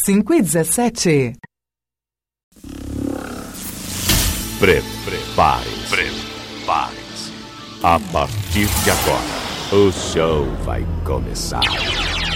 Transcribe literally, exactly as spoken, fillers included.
cinco e dezessete. Prepare-se. Prepare-se. A partir de agora, o show vai começar.